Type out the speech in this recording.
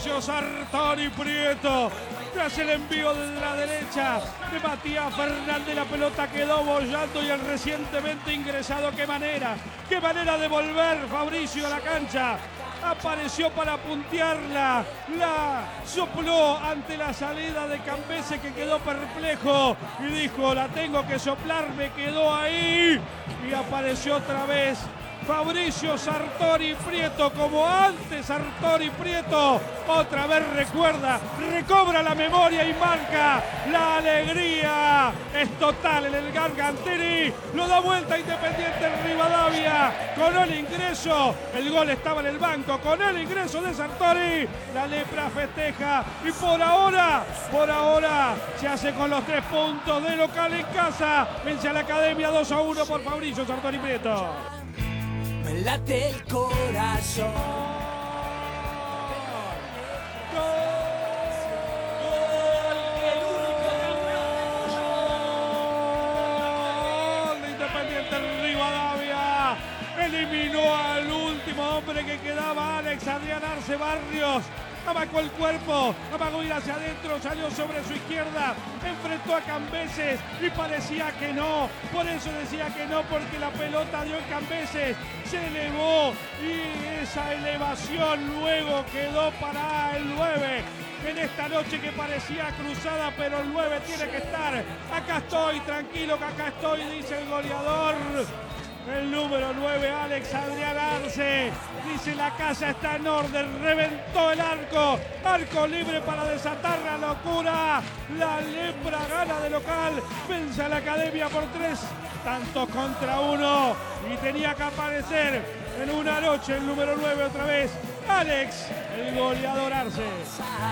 Fabricio Sartori Prieto. Tras el envío de la derecha de Matías Fernández, la pelota quedó bollando y el recientemente ingresado, qué manera de volver Fabricio a la cancha. Apareció para puntearla, la sopló ante la salida de Cambese, que quedó perplejo y dijo: la tengo que soplar, me quedó ahí, y apareció otra vez Fabricio Sartori Prieto, como antes Sartori Prieto, otra vez recuerda, recobra la memoria y marca. La alegría es total en el Gargantini, lo da vuelta Independiente Rivadavia, con el ingreso, el gol estaba en el banco, con el ingreso de Sartori, la lepra festeja y por ahora se hace con los 3 puntos de local en casa, vence a la Academia 2-1 por Fabricio Sartori Prieto. Me late el corazón. Gol de Independiente Rivadavia. Eliminó al último hombre que quedaba, Alex Adrián Arce Barrios. Amacó el cuerpo, amagó ir hacia adentro, salió sobre su izquierda, enfrentó a Cambeses y parecía que no, por eso decía que no, porque la pelota dio en Cambeses, se elevó y esa elevación luego quedó para el 9. En esta noche que parecía cruzada, pero el 9 tiene que estar. Acá estoy, tranquilo que acá estoy, dice el goleador. El número 9, Alex Adrián Arce, dice: la casa está en orden, reventó el arco, arco libre para desatar la locura. La lepra gana de local, vence a la Academia por 3 tantos contra 1 y tenía que aparecer en una noche el número 9 otra vez, Alex, el goleador Arce.